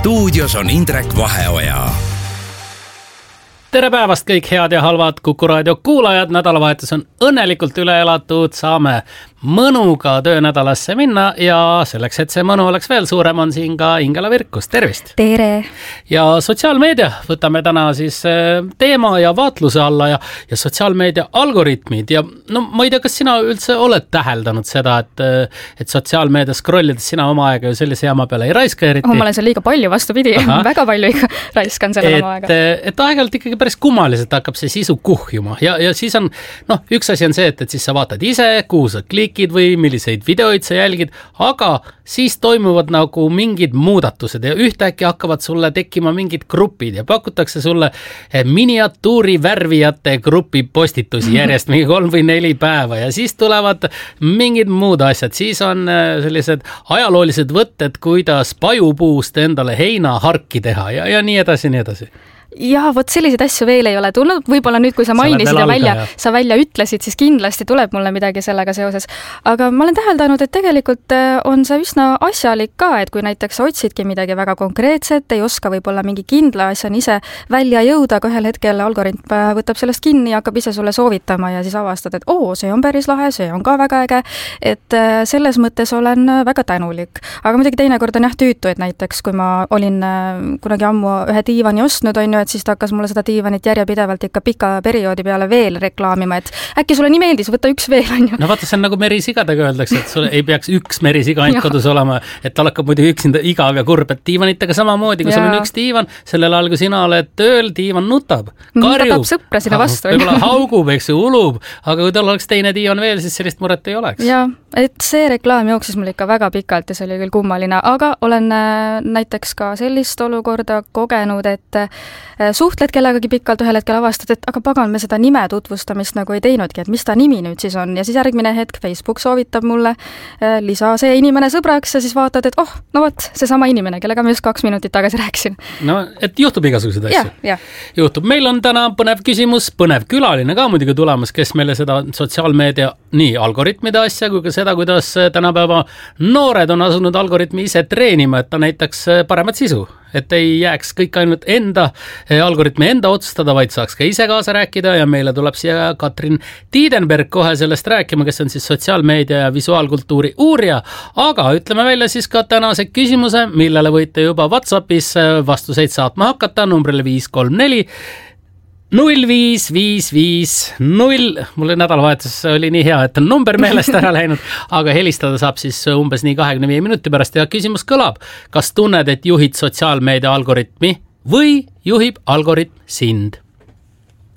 stuudios on Indrek Vaheoja. Tere päevast kõik head ja halvad Kuku Raadio kuulajad. Nädalavahetus on õnnelikult üle elatud. Saame mõnuga töönädalasse minna ja selleks, et see mõnu oleks veel suurem, on siin ka Ingela Virkus. Tervist! Tere! Ja sotsiaalmeedia võtame täna siis teema ja vaatluse alla ja sotsiaalmeedia algoritmid. Ja no ma ei tea, kas sina üldse oled täheldanud seda, et sotsiaalmeedia scrollides sina oma aega ju sellise jama peale ei raiska eriti? Ma olen seal liiga palju vastupidi. Väga palju ikka raiskan selle oma aega. Et aeg-ajalt ikkagi päris kummaliselt hakkab see sisu kuhjuma ja siis on, üks asi on see, et siis sa vaatad ise, kuhu sa klikid või milliseid videoid sa jälgid, aga siis toimuvad nagu mingid muudatused ja ühtäkki hakkavad sulle tekkima mingid grupid ja pakutakse sulle miniatuuri värvijate grupi postitusi järjest mingi 3 või 4 päeva ja siis tulevad mingid muud asjad. Siis on sellised ajaloolised võtted, kuidas pajupuust endale heinaharki teha ja nii edasi, nii edasi. Ja vot selliseid asju veel ei ole tulnud. Võib-olla nüüd, kui sa mainisid ja sa välja ütlesid, siis kindlasti tuleb mulle midagi sellega seoses. Aga ma olen täheldanud, et tegelikult on see üsna asjalik ka, et kui näiteks otsidki midagi väga konkreetset, ei oska võib-olla mingi kindla asjani ise välja jõuda, aga ühel hetkel algoritm võtab sellest kinni ja hakkab ise sulle soovitama ja siis avastad, et see on päris lahe, see on ka väga äge. Et selles mõttes olen väga tänulik. Aga muidugi teinekord on tüütu, et näiteks kui ma olin kunagi ammu ühe diivani ostnud, on ju, et siis ta hakkas mulle seda diivanit järjepidevalt ikka pika perioodi peale veel reklaamima, et äkki sulle nii meeldis, võtta üks veel, on ju. No vaata, see on nagu merisigadega öeldakse, et sul ei peaks üks merisiga ainult kodus olema, et tal hakkab muidu üksinda igav ja kurb, et diivanitega samamoodi, kui sul on üks diivan, sellel ajal, kui sina oled tööl, diivan nutab, karjub. Tahab sõpra sinna vastu. Võib-olla haugub, eks ju, ulub, aga kui tal oleks teine diivan veel, siis sellist muret ei oleks. Ja, et see reklaam jooksis mul ikka väga pikalt ja see oli küll kummaline, aga olen näiteks ka sellist olukorda kogenud, et suhtled kellegagi pikalt, ühel hetkel avastad, et aga pagan, me seda nime tutvustamist nagu ei teinudki, et mis ta nimi nüüd siis on ja siis järgmine hetk Facebook soovitab mulle lisa see inimene sõbraks ja siis vaatad, et see sama inimene, kellega ma just 2 minutit tagasi rääkisin. No, et juhtub igasuguseid asju. Ja. Juhtub. Meil on täna põnev küsimus, põnev külaline ka muidugi tulemas, kes meile seda sotsiaalmeedia nii algoritmide asja kui ka seda, kuidas tänapäeva noored on asunud algoritmi ise treenima, et ta näitaks paremat sisu. Et ei jääks kõik ainult algoritmi enda otsustada, vaid saaks ka ise kaasa rääkida ja meile tuleb siia Katrin Tiidenberg kohe sellest rääkima, kes on siis sotsiaalmeedia ja visuaalkultuuri uurija, aga ütleme välja siis ka tänase küsimuse, millele võite juba WhatsAppis vastuseid saatma hakata numbrile 534 05550. Mulle nädalavahetus oli nii hea, et on number meelest ära läinud, aga helistada saab siis umbes nii 25 minuti pärast ja küsimus kõlab. Kas tunned, et juhid sotsiaalmeedia algoritmi või juhib algoritm sind?